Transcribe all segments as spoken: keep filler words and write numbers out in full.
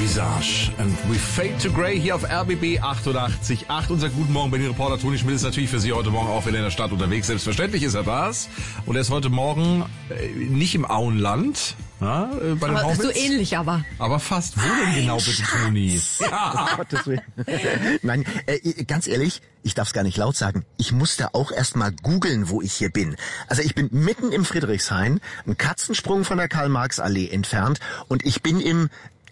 Visage and we fade to grey hier auf R B B achtundachtzig Komma acht. Unser Guten Morgen, Berlin-Reporter Toni Schmidt ist natürlich für Sie heute Morgen auch wieder in der Stadt unterwegs. Selbstverständlich ist er das. Und er ist heute Morgen äh, nicht im Auenland. Ja, äh, bei aber den so ähnlich aber. Aber fast. Wo denn genau bitte, Toni? Ja. Oh, Gottes Willen. Nein, äh, ganz ehrlich, ich darf es gar nicht laut sagen. Ich musste auch erst mal googeln, wo ich hier bin. Also ich bin mitten im Friedrichshain, ein Katzensprung von der Karl-Marx-Allee entfernt und ich bin im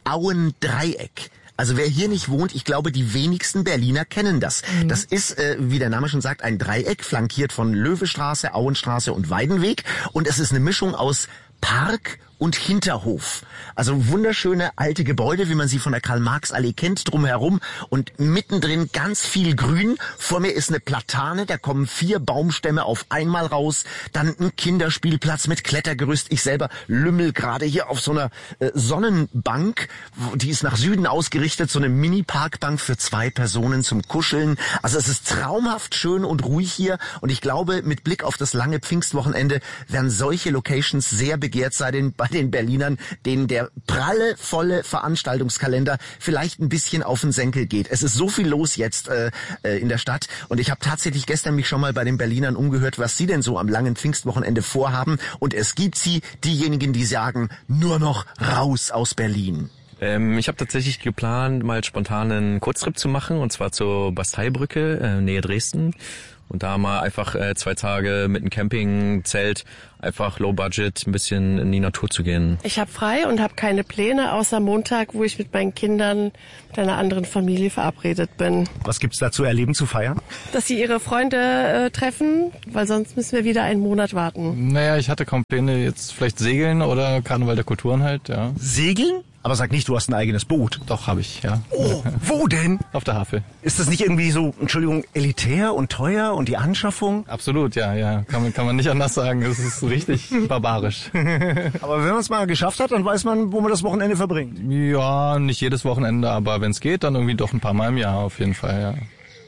Auendreieck. Also wer hier nicht wohnt, ich glaube, die wenigsten Berliner kennen das. Mhm. Das ist, äh, wie der Name schon sagt, ein Dreieck, flankiert von Löwestraße, Auenstraße und Weidenweg. Und es ist eine Mischung aus Park und Hinterhof. Also wunderschöne alte Gebäude, wie man sie von der Karl-Marx-Allee kennt, drumherum und mittendrin ganz viel Grün. Vor mir ist eine Platane, da kommen vier Baumstämme auf einmal raus. Dann ein Kinderspielplatz mit Klettergerüst. Ich selber lümmel gerade hier auf so einer äh, Sonnenbank, die ist nach Süden ausgerichtet, so eine Mini-Parkbank für zwei Personen zum Kuscheln. Also es ist traumhaft schön und ruhig hier und ich glaube, mit Blick auf das lange Pfingstwochenende werden solche Locations sehr begehrt sein bei den Berlinern, denen der pralle, volle Veranstaltungskalender vielleicht ein bisschen auf den Senkel geht. Es ist so viel los jetzt äh, in der Stadt und ich habe tatsächlich gestern mich schon mal bei den Berlinern umgehört, was sie denn so am langen Pfingstwochenende vorhaben und es gibt sie, diejenigen, die sagen, nur noch raus aus Berlin. Ähm, ich habe tatsächlich geplant, mal spontan einen Kurztrip zu machen und zwar zur Basteibrücke, äh, Nähe Dresden. Und da mal einfach äh, zwei Tage mit einem Campingzelt, einfach low budget, ein bisschen in die Natur zu gehen. Ich habe frei und habe keine Pläne, außer Montag, wo ich mit meinen Kindern mit einer anderen Familie verabredet bin. Was gibt's da zu erleben, zu feiern? Dass sie ihre Freunde äh, treffen, weil sonst müssen wir wieder einen Monat warten. Naja, ich hatte kaum Pläne, jetzt vielleicht segeln oder Karneval der Kulturen halt, ja. Segeln? Aber sag nicht, du hast ein eigenes Boot. Doch, habe ich, ja. Oh, wo denn? Auf der Havel. Ist das nicht irgendwie so, Entschuldigung, elitär und teuer und die Anschaffung? Absolut, ja, ja. Kann man, kann man nicht anders sagen. Es ist richtig barbarisch. Aber wenn man es mal geschafft hat, dann weiß man, wo man das Wochenende verbringt. Ja, nicht jedes Wochenende, aber wenn es geht, dann irgendwie doch ein paar Mal im Jahr auf jeden Fall, ja.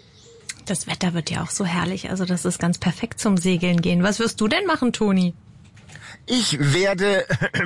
Das Wetter wird ja auch so herrlich, also das ist ganz perfekt zum Segeln gehen. Was wirst du denn machen, Toni? Ich werde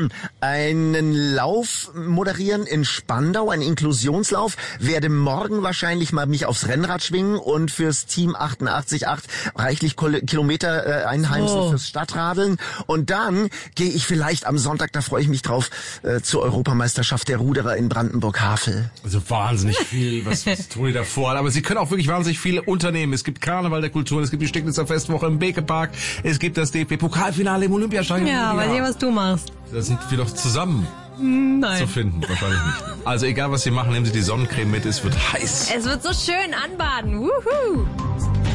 einen Lauf moderieren in Spandau, einen Inklusionslauf, werde morgen wahrscheinlich mal mich aufs Rennrad schwingen und fürs Team achtundachtzig Komma acht reichlich Kilometer äh, einheimsen oh. fürs Stadtradeln. Und dann gehe ich vielleicht am Sonntag, da freue ich mich drauf, äh, zur Europameisterschaft der Ruderer in Brandenburg-Havel. Also wahnsinnig viel, was, was Toni da vorhat. Aber Sie können auch wirklich wahnsinnig viele unternehmen. Es gibt Karneval der Kulturen, es gibt die Steglitzer Festwoche im Beke-Park, es gibt das D F B-Pokalfinale im Olympiastadion. Ja. Ja, weiß ich, was du machst. Da sind wir doch zusammen Nein. zu finden. Wahrscheinlich nicht. Also egal, was Sie machen, nehmen Sie die Sonnencreme mit. Es wird heiß. Es wird so schön anbaden. Wuhu.